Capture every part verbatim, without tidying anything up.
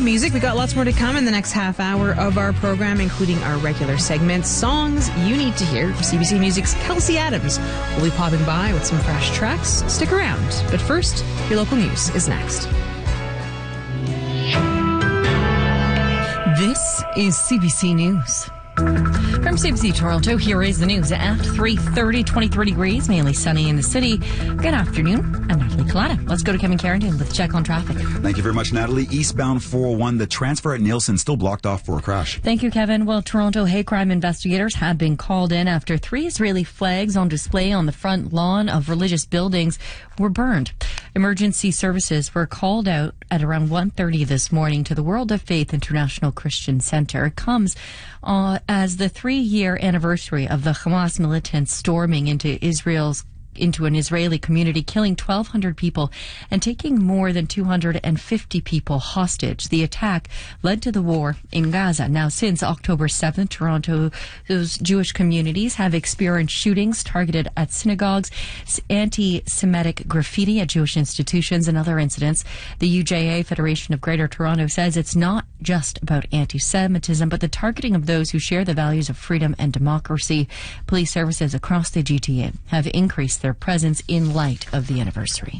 music. We got lots more to come in the next half hour of our program, including our regular segments, songs you need to hear. C B C Music's Kelsey Adams will be popping by with some fresh tracks. Stick around. But first, your local news is next. This is C B C News. From C B C Toronto, here is the news at three thirty, twenty-three degrees, mainly sunny in the city. Good afternoon. I'm Natalie Collada. Let's go to Kevin Carrington with a check on traffic. Thank you very much, Natalie. Eastbound four oh one, the transfer at Nielsen still blocked off for a crash. Thank you, Kevin. Well, Toronto hate crime investigators have been called in after three Israeli flags on display on the front lawn of religious buildings were burned. Emergency services were called out at around one thirty this morning to the World of Faith International Christian Center. It comes uh, as the three-year anniversary of the Hamas militants storming into Israel's into an Israeli community, killing twelve hundred people and taking more than two hundred fifty people hostage. The attack led to the war in Gaza. Now, since October seventh, Toronto's Jewish communities have experienced shootings targeted at synagogues, anti-Semitic graffiti at Jewish institutions, and other incidents. The U J A, Federation of Greater Toronto, says it's not just about anti-Semitism, but the targeting of those who share the values of freedom and democracy. Police services across the G T A have increased their their presence in light of the anniversary.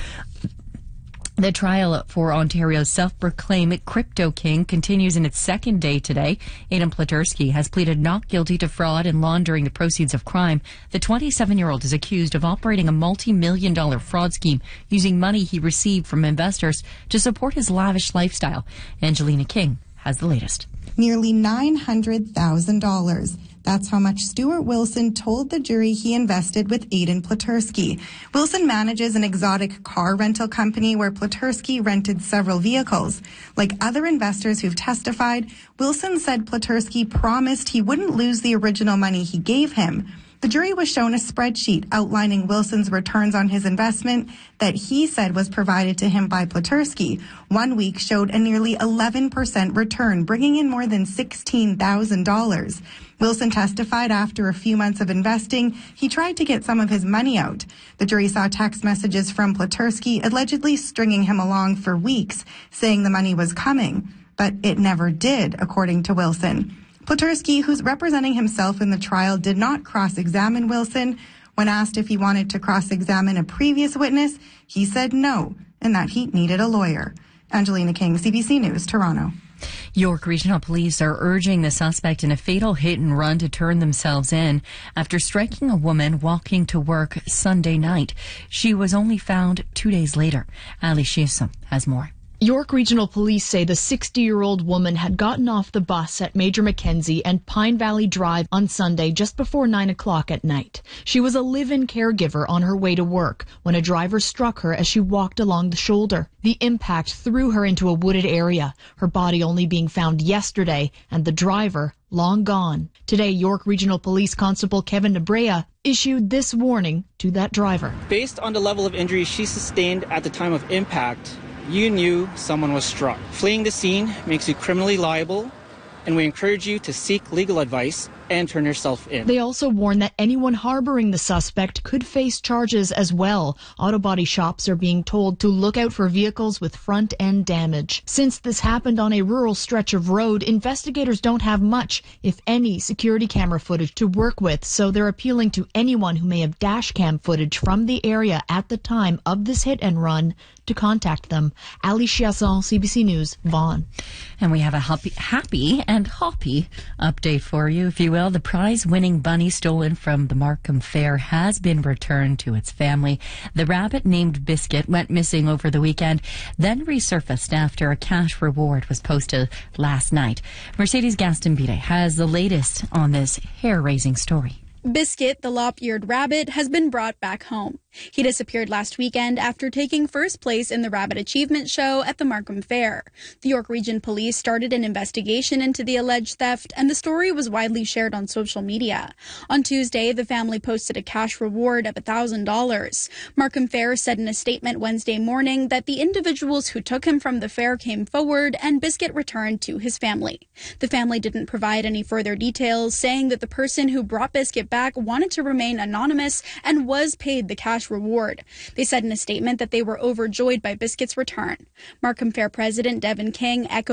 The trial for Ontario's self-proclaimed crypto king continues in its second day today. Aidan Platersky has pleaded not guilty to fraud and laundering the proceeds of crime. The twenty-seven-year-old is accused of operating a multi-million dollar fraud scheme using money he received from investors to support his lavish lifestyle. Angelina King has the latest. Nearly nine hundred thousand dollars. That's how much Stuart Wilson told the jury he invested with Aidan Platersky. Wilson manages an exotic car rental company where Platersky rented several vehicles. Like other investors who've testified, Wilson said Platersky promised he wouldn't lose the original money he gave him. The jury was shown a spreadsheet outlining Wilson's returns on his investment that he said was provided to him by Platersky. One week showed a nearly eleven percent return, bringing in more than sixteen thousand dollars. Wilson testified after a few months of investing, he tried to get some of his money out. The jury saw text messages from Platersky allegedly stringing him along for weeks, saying the money was coming. But it never did, according to Wilson. Platersky, who's representing himself in the trial, did not cross-examine Wilson. When asked if he wanted to cross-examine a previous witness, he said no, and that he needed a lawyer. Angelina King, C B C News, Toronto. York Regional Police are urging the suspect in a fatal hit and run to turn themselves in after striking a woman walking to work Sunday night. She was only found two days later. Ali Shiesom has more. York Regional Police say the sixty-year-old woman had gotten off the bus at Major Mackenzie and Pine Valley Drive on Sunday just before nine o'clock at night. She was a live-in caregiver on her way to work when a driver struck her as she walked along the shoulder. The impact threw her into a wooded area, her body only being found yesterday and the driver long gone. Today, York Regional Police Constable Kevin Nebrea issued this warning to that driver. Based on the level of injury she sustained at the time of impact, you knew someone was struck. Fleeing the scene makes you criminally liable, and we encourage you to seek legal advice and turn yourself in. They also warn that anyone harboring the suspect could face charges as well. Auto body shops are being told to look out for vehicles with front end damage. Since this happened on a rural stretch of road, investigators don't have much, if any, security camera footage to work with, so they're appealing to anyone who may have dash cam footage from the area at the time of this hit and run to contact them. Ali Chiasson, C B C News, Vaughan. And we have a happy, happy and hoppy update for you, if you will. The prize-winning bunny stolen from the Markham Fair has been returned to its family. The rabbit named Biscuit went missing over the weekend, then resurfaced after a cash reward was posted last night. Mercedes Gaston-Bide has the latest on this hair-raising story. Biscuit, the lop-eared rabbit, has been brought back home. He disappeared last weekend after taking first place in the Rabbit Achievement Show at the Markham Fair. The York Region Police started an investigation into the alleged theft, and the story was widely shared on social media. On Tuesday, the family posted a cash reward of one thousand dollars. Markham Fair said in a statement Wednesday morning that the individuals who took him from the fair came forward and Biscuit returned to his family. The family didn't provide any further details, saying that the person who brought Biscuit back wanted to remain anonymous and was paid the cash reward. They said in a statement that they were overjoyed by Biscuit's return. Markham Fair President Devin King echoed